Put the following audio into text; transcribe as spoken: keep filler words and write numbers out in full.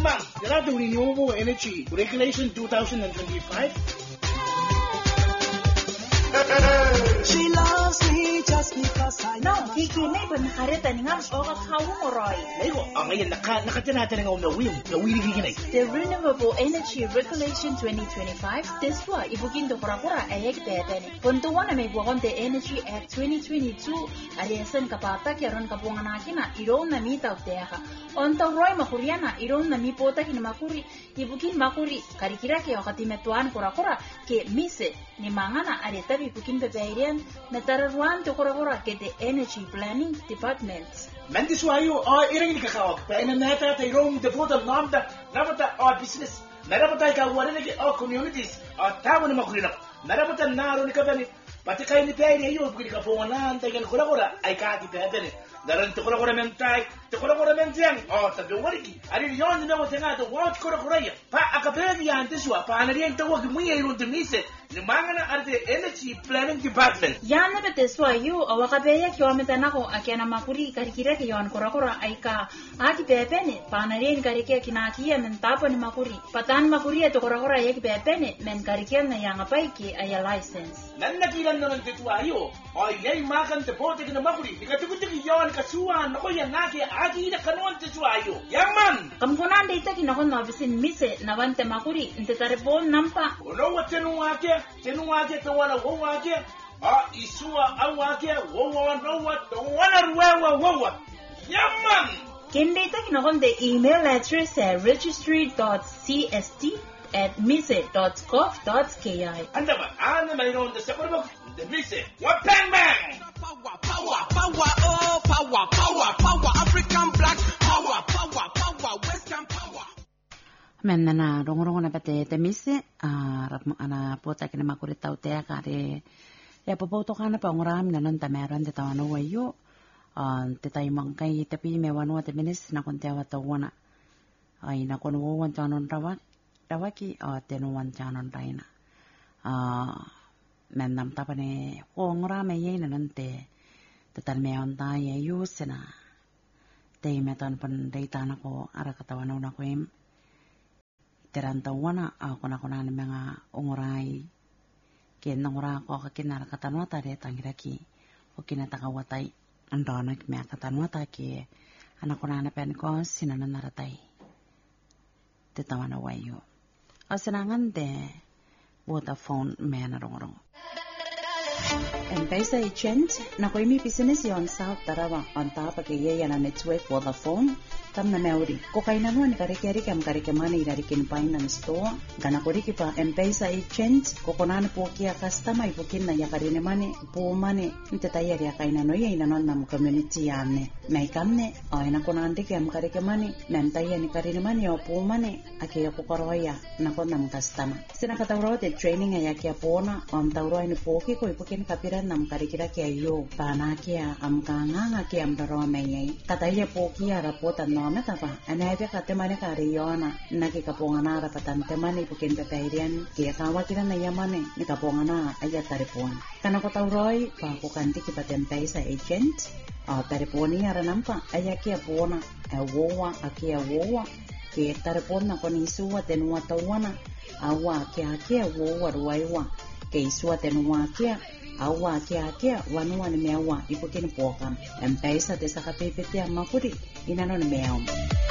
Yaman, there are the Renewable Energy Regulation twenty twenty-five. She loves me just because I No, kikinay ba nakarita ni nga o kakawang oroy? Ayun, ang ngayon, nakatinata na nga na wim, na wili kikinay. The Renewable Energy Regulation twenty twenty-five, deswa ibukin do kura-kura ayek teten. Puntuan na may buwakon the Energy Act twenty twenty-two, aliasan kapata kiaron kapungan nakina, iron na mitaw teka. Onta roy makuriana, iron na mipota kina makuri, ibukin makuri, karikira kaya katimetuan kura-kura, ke mise, ni mangana areta ibukin bebeirian, na tararuan do kura-kura ke the Energy Planning Department. Mandi suayo, oh, iring kakawag. Pero na nata tayo rong devoted namda, napata oh business. Narapata ka wala lagi oh communities. Oh tawo na makulina. Narapata naro ni kabani. Pati kayo ni Perry ayo, bukid ka po nga tayo kula kula ay kati Perry. Daran to kula kula mentay, to kula kula mentang. Oh tabi wariki. Ari yon na mo tanga to watch kula kula ya. Pa akapedi ante suwa pa na riyan tawag mo ya iron demise. Nimanga na arte Energy Planning Department. Yan na bete suayo awakabeya kilometer nako akiana makuri karikira ke yon kura kura ay ka ati pepene pa na riyan karikya kinakiya men tapo ni makuri. Patan makuri to kura kura ay pepene men karikya na yang apay ki ay license. Nan nakilan na ng detuayo. Ay yay makan te bote na makuri. Ikatikutik yon kasuan ako yan naki ati na kanon detuayo. Yaman. Kamkunan dito kinakon na bisin mise na wante makuri inte tarepon nampa. Uno wat tenuake, tenuake te wana wawake. Ah isua awake wawa no wat wana ruwa wawa. Yaman. Kindita kinakon the email address at registry dot c s t at mise dot gov dot k i. Anda ba? Ano mayroon sa pagbo? The mise. What bang bang? power, power, power, oh, power, power, power, African black power, power, power, Western power. Men na rongo-rongo na pate te mise a ana pota kina makuri tau te kare ya popoto kana pa ngoram na non tameran te tawano wayo an te tai mangkai tapi me wanu te minis na konte wa tawana ai na kono wan tanon rawak rawaki a te no wan tanon raina a men nam tapane ko ngora me ye na non te te tan me on ta ye yusena te me tan pan dei tana ko ara katawano na ko im terantawana ako na kuna ng mga unguray kin nangura ko kakinara katanwa ta de tangiraki o kinatakawatay ang donak may katanwa ta ki anak ko na pen ko sinanan naratay titawa na wayo o sinangan de buta phone may narong-rong M-Pesa agent na ko imi business yon sa tarawa on top pagkiyaya na network Vodafone tam na meuri ko kay nanon kari-kari kam kari-kamani darikin pain ng store gana ko ri pa M-Pesa agent ko kunan po kiya customer ipukin na yakari ne mane po mane ntetaya ya kay nanoy ay nanon nam community yane may kamne ay na kunan de kam kari-kamani nantaya ni kari ne mane o po mane akiya ko koroya na ko nam customer sinakatawro de training ay akiya po na am tawro ay ni po ki ko ipukin kapiran nam karikira kaya yo pana kaya am kanga kaya am daro may kataya po kiya rapotan no meta pa anabe katemane kariyona nakikaponga rapatan temane pukin pepeirian kaya kawatira na yamane nikaponga na aya taripon kana ko tawroy pa ko kanti kipatempe sa agent a tariponi ara nampa aya kaya pona awowa akia wowa kaya taripon na konisuwa tenwa tawana awa kaya kaya wowa ruwaiwa kaya isuwa tenwa kaya awa kia kia wanua ni mewa ipukin pokam M-Pesa te sakapipiti ang makuri inanon mewa